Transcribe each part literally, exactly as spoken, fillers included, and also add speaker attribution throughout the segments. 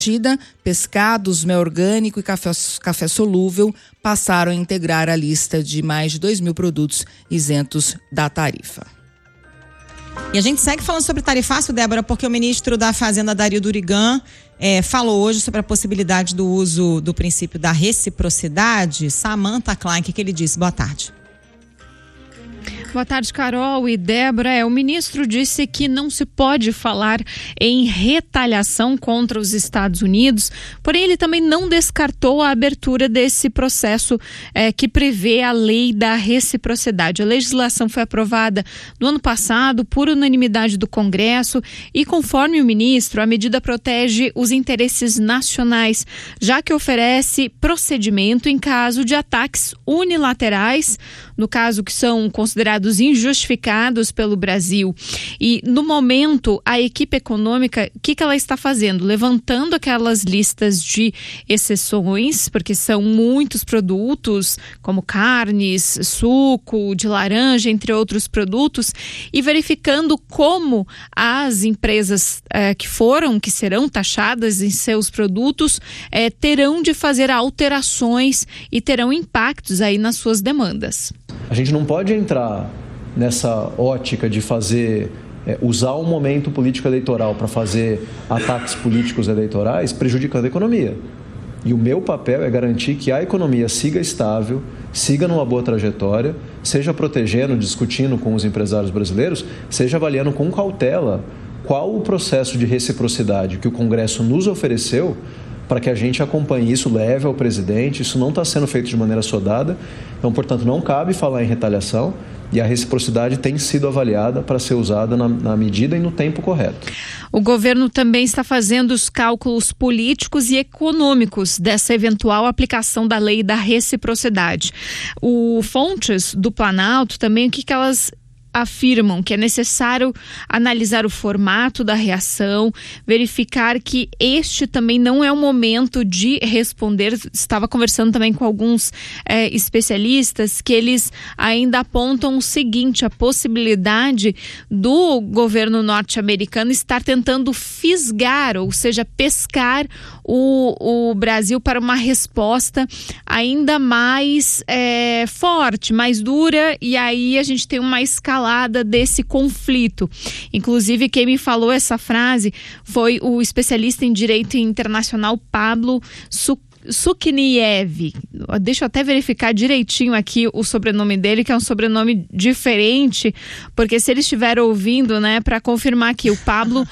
Speaker 1: pescados, mel orgânico e café, café solúvel passaram a integrar a lista de mais de dois mil produtos isentos da tarifa.
Speaker 2: E a gente segue falando sobre tarifaço, Débora, porque o ministro da Fazenda, Dario Durigan, é, falou hoje sobre a possibilidade do uso do princípio da reciprocidade. Samantha Klein, o que, que ele disse? Boa tarde.
Speaker 3: Boa tarde, Carol e Débora. É, o ministro disse que não se pode falar em retaliação contra os Estados Unidos, porém ele também não descartou a abertura desse processo é, que prevê a lei da reciprocidade. A legislação foi aprovada no ano passado por unanimidade do Congresso e, conforme o ministro, a medida protege os interesses nacionais, já que oferece procedimento em caso de ataques unilaterais, no caso que são considerados injustificados pelo Brasil. E, no momento, a equipe econômica, o que, que ela está fazendo? Levantando aquelas listas de exceções, porque são muitos produtos, como carnes, suco de laranja, entre outros produtos, e verificando como as empresas eh, que foram, que serão taxadas em seus produtos, eh, terão de fazer alterações e terão impactos aí nas suas demandas.
Speaker 4: A gente não pode entrar nessa ótica de fazer, é, usar o momento político eleitoral para fazer ataques políticos eleitorais prejudicando a economia. E o meu papel é garantir que a economia siga estável, siga numa boa trajetória, seja protegendo, discutindo com os empresários brasileiros, seja avaliando com cautela qual o processo de reciprocidade que o Congresso nos ofereceu para que a gente acompanhe isso, leve ao presidente. Isso não está sendo feito de maneira sodada, então, portanto, não cabe falar em retaliação e a reciprocidade tem sido avaliada para ser usada na, na medida e no tempo correto.
Speaker 3: O governo também está fazendo os cálculos políticos e econômicos dessa eventual aplicação da lei da reciprocidade. O fontes do Planalto também, o que, que elas afirmam? Que é necessário analisar o formato da reação, verificar que este também não é o momento de responder. Estava conversando também com alguns é, especialistas que eles ainda apontam o seguinte: a possibilidade do governo norte-americano estar tentando fisgar, ou seja, pescar o, o Brasil para uma resposta ainda mais é, forte, mais dura, e aí a gente tem uma escalada desse conflito. Inclusive, quem me falou essa frase foi o especialista em direito internacional Pablo Sucre. Sukniev, deixa eu até verificar direitinho aqui o sobrenome dele, que é um sobrenome diferente, porque se ele estiver ouvindo, né, para confirmar aqui, o Pablo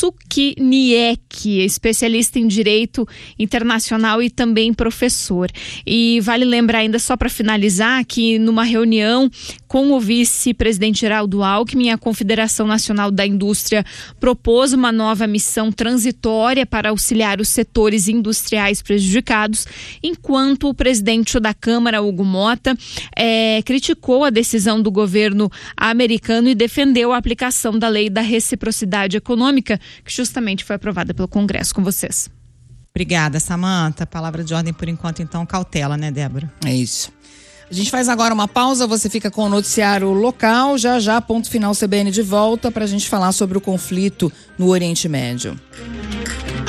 Speaker 3: Sukniek, especialista em direito internacional e também professor. E vale lembrar ainda, só para finalizar, que numa reunião com o vice-presidente Geraldo Alckmin, a Confederação Nacional da Indústria propôs uma nova missão transitória para auxiliar os setores industriais prejudicados, enquanto o presidente da Câmara, Hugo Mota, é, criticou a decisão do governo americano e defendeu a aplicação da lei da reciprocidade econômica, que justamente foi aprovada pelo Congresso. Com vocês.
Speaker 2: Obrigada, Samantha. Palavra de ordem por enquanto, então, cautela, né, Débora?
Speaker 1: É isso. A gente faz agora uma pausa, você fica com o noticiário local, já já, ponto final C B N de volta, para a gente falar sobre o conflito no Oriente Médio.